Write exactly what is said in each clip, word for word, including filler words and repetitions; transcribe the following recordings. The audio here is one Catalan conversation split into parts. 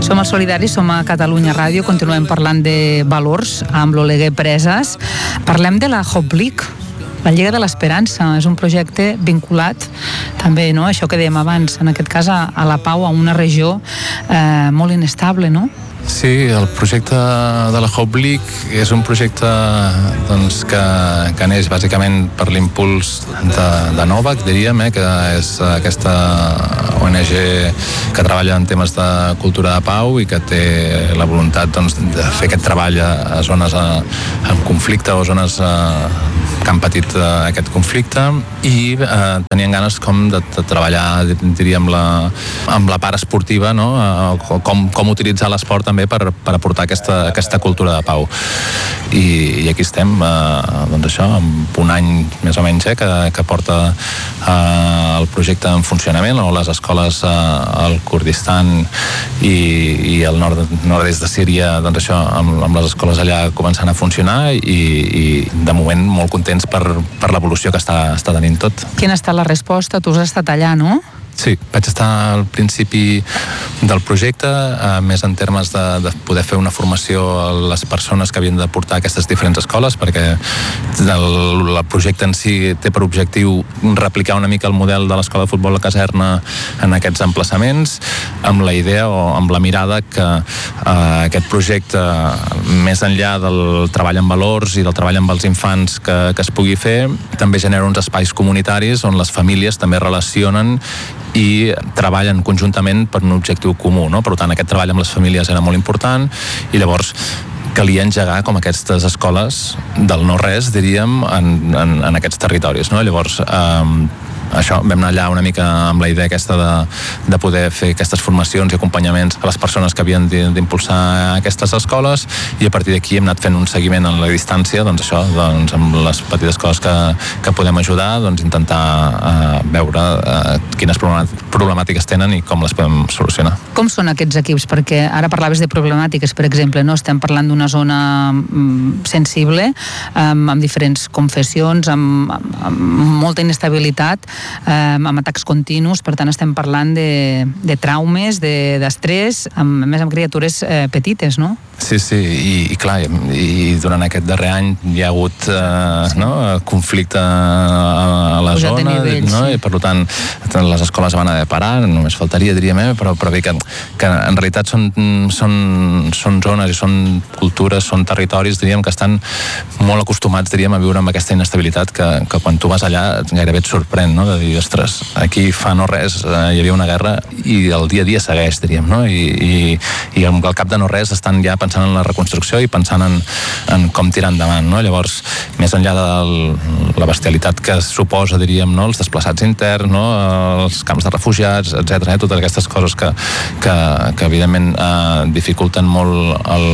Som els Solidaris, som a Catalunya Ràdio, continuem parlant de valors amb l'Oleguer Presas. Parlem de la Hope League, la Lliga de l'Esperança. És un projecte vinculat també, no?, això que dèiem abans, en aquest cas a, a la pau, a una regió eh, molt inestable, no? Sí, el projecte de la Hope League és un projecte doncs, que, que neix bàsicament per l'impuls de, de Novak, diríem, eh, que és aquesta O N G que treballa en temes de cultura de pau i que té la voluntat doncs, de fer aquest treball a, a zones a, en conflicte o zones a, que han patit uh, aquest conflicte i uh, tenien ganes com de, de treballar, diríem, la, amb la part esportiva, no? Uh, com, com utilitzar l'esport també per, per aportar aquesta, aquesta cultura de pau. I, i aquí estem, uh, doncs això, amb un any més o menys eh, que, que porta uh, el projecte en funcionament, o les escoles uh, al Kurdistan i, i el nord, nord-est de Síria, doncs això, amb, amb les escoles allà començant a funcionar i, i de moment molt contents per, per l'evolució que està, està tenint tot. Quina ha estat la resposta? Tu has estat allà, no? Sí, vaig estar al principi del projecte, eh, més en termes de, de poder fer una formació a les persones que havien de portar aquestes diferents escoles, perquè el, el projecte en si té per objectiu replicar una mica el model de l'escola de futbol a Caserna en aquests emplaçaments, amb la idea o amb la mirada que eh, aquest projecte, més enllà del treball amb valors i del treball amb els infants que, que es pugui fer, també genera uns espais comunitaris on les famílies també relacionen i treballen conjuntament per un objectiu comú, no? Per tant, aquest treball amb les famílies era molt important i llavors calia engegar com aquestes escoles del no-res, diríem, en, en, en aquests territoris, no? Llavors, eh, això, vam anar allà una mica amb la idea aquesta de, de poder fer aquestes formacions i acompanyaments a les persones que havien d'impulsar aquestes escoles i a partir d'aquí hem anat fent un seguiment a la distància, doncs això, doncs amb les petites coses que, que podem ajudar, doncs intentar eh, veure eh, quines problemàtiques tenen i com les podem solucionar. Com són aquests equips? Perquè ara parlaves de problemàtiques, per exemple, no? Estem parlant d'una zona mm, sensible, amb, amb diferents confessions, amb, amb, amb molta inestabilitat, eh, amb atacs continus, per tant estem parlant de, de traumes, d'estrès, de, amb, a més amb criatures eh, petites, no? Sí, sí, i, i clar, i durant aquest darrer any hi ha hagut eh, sí. no, conflicte a, a la Pujat zona, nivell, no? Sí. I per tant les escoles van haver de parar, només faltaria, diríem, eh? però, però bé que, que en realitat són, són, són zones i són cultures, són territoris, diríem, que estan molt acostumats, diríem, a viure amb aquesta inestabilitat que, que quan tu vas allà gairebé et sorprèn, no? De dir, ostres, aquí fa no res, eh, hi havia una guerra i el dia a dia segueix, diríem, no? I, i, i al cap de no res estan ja pensant en la reconstrucció i pensant en, en com tirar endavant, no? Llavors, més enllà de la bestialitat que suposa, diríem, no? Els desplaçats interns, no? Els camps de refugiats, etcètera, eh? Totes aquestes coses que, que, que evidentment eh, dificulten molt el,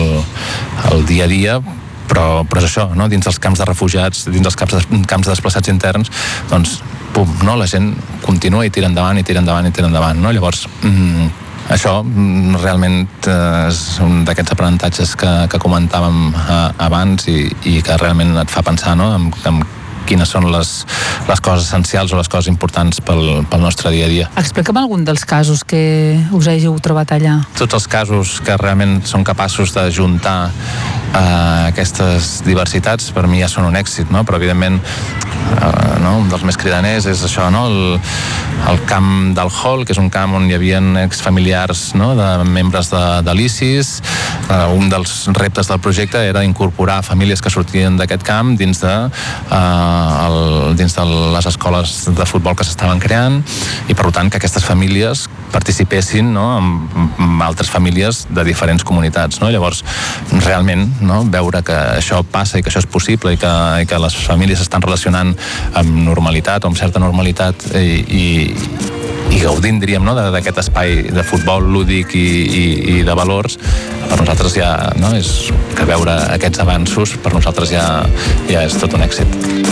el dia a dia, però, però és això, no? Dins dels camps de refugiats, dins dels camps de, camps de desplaçats interns, doncs, pum, no? La gent continua i tira endavant i tira endavant i tira endavant, no? Llavors, mm, això realment és un d'aquests aprenentatges que, que comentàvem eh, abans i, i que realment et fa pensar, no? en, en quines són les, les coses essencials o les coses importants pel, pel nostre dia a dia. Explica'm algun dels casos que us hàgiu trobat allà. Tots els casos que realment són capaços de juntar eh, aquestes diversitats, per mi ja són un èxit, no? Però evidentment eh, no? un dels més cridaners és això, no? el, el camp del Hall, que és un camp on hi havia exfamiliars, no? De membres de, de l'ISIS. Eh, un dels reptes del projecte era incorporar famílies que sortien d'aquest camp dins de eh, el, dins de les escoles de futbol que s'estaven creant i per tant que aquestes famílies participessin, no? amb, amb altres famílies de diferents comunitats, no? Llavors realment, no? Veure que això passa i que això és possible i que, i que les famílies s'estan relacionant amb normalitat o amb certa normalitat i, i i gaudint, diríem, no? d'aquest espai de futbol lúdic i, i, i de valors, per nosaltres ja, no? és que veure aquests avanços per nosaltres ja, ja és tot un èxit.